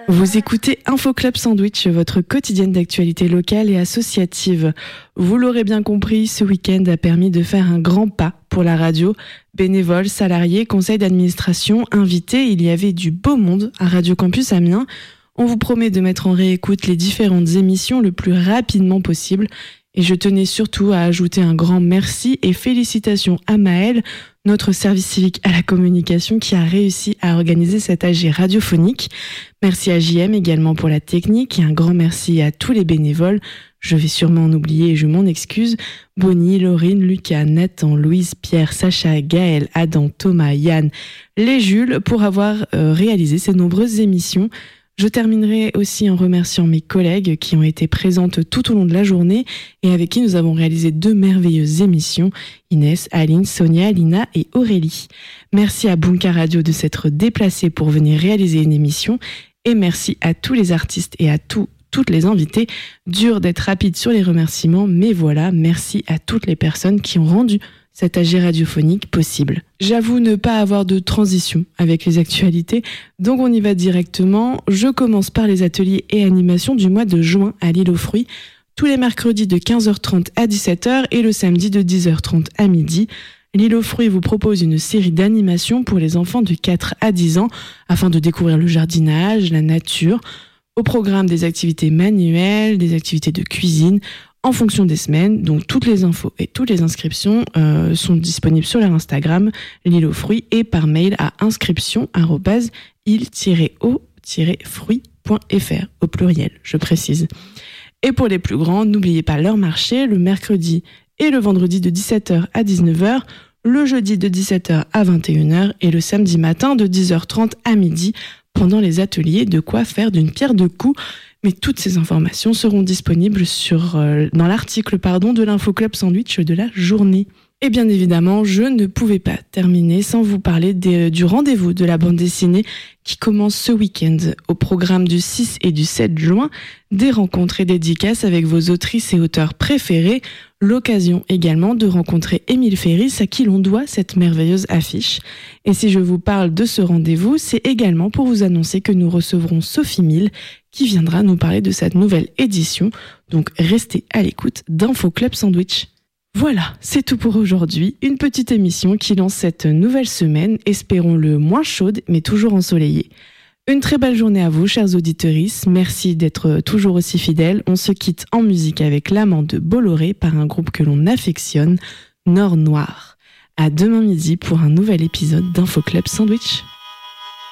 Vous écoutez Info Club Sandwich, votre quotidienne d'actualité locale et associative. Vous l'aurez bien compris, ce week-end a permis de faire un grand pas pour la radio. Bénévoles, salariés, conseil d'administration, invités, il y avait du beau monde à Radio Campus Amiens. On vous promet de mettre en réécoute les différentes émissions le plus rapidement possible. Et je tenais surtout à ajouter un grand merci et félicitations à Maëlle, notre service civique à la communication qui a réussi à organiser cet AG radiophonique. Merci à JM également pour la technique et un grand merci à tous les bénévoles. Je vais sûrement en oublier et je m'en excuse. Bonnie, Laurine, Lucas, Nathan, Louise, Pierre, Sacha, Gaël, Adam, Thomas, Yann, les Jules pour avoir réalisé ces nombreuses émissions. Je terminerai aussi en remerciant mes collègues qui ont été présentes tout au long de la journée et avec qui nous avons réalisé 2 merveilleuses émissions, Inès, Aline, Sonia, Lina et Aurélie. Merci à Bunka Radio de s'être déplacé pour venir réaliser une émission et merci à tous les artistes et à toutes les invités. Dur d'être rapide sur les remerciements, mais voilà, merci à toutes les personnes qui ont rendu cet AG radiophonique possible. J'avoue ne pas avoir de transition avec les actualités, donc on y va directement. Je commence par les ateliers et animations du mois de juin à l'Île aux Fruits, tous les mercredis de 15h30 à 17h et le samedi de 10h30 à midi. L'Île aux Fruits vous propose une série d'animations pour les enfants de 4 à 10 ans afin de découvrir le jardinage, la nature. Au programme des activités manuelles, des activités de cuisine, en fonction des semaines. Donc toutes les infos et toutes les inscriptions sont disponibles sur leur Instagram, l'Île aux Fruits, et par mail à inscription@il-o-fruits.fr, au pluriel, je précise. Et pour les plus grands, n'oubliez pas leur marché, le mercredi et le vendredi de 17h à 19h, le jeudi de 17h à 21h et le samedi matin de 10h30 à midi, pendant les ateliers de quoi faire d'une pierre deux coups. Mais toutes ces informations seront disponibles dans l'article de l'Info Club Sandwich de la journée. Et bien évidemment, je ne pouvais pas terminer sans vous parler du rendez-vous de la bande dessinée qui commence ce week-end. Au programme du 6 et du 7 juin, des rencontres et dédicaces avec vos autrices et auteurs préférés. L'occasion également de rencontrer Émile Ferris, à qui l'on doit cette merveilleuse affiche. Et si je vous parle de ce rendez-vous, c'est également pour vous annoncer que nous recevrons Sophie Mille, qui viendra nous parler de cette nouvelle édition. Donc restez à l'écoute d'Info Club Sandwich. Voilà, c'est tout pour aujourd'hui. Une petite émission qui lance cette nouvelle semaine, espérons-le moins chaude, mais toujours ensoleillée. Une très belle journée à vous, chers auditeurs. Merci d'être toujours aussi fidèles. On se quitte en musique avec L'Amant de Bolloré par un groupe que l'on affectionne, Nord Noir. À demain midi pour un nouvel épisode d'Info Club Sandwich.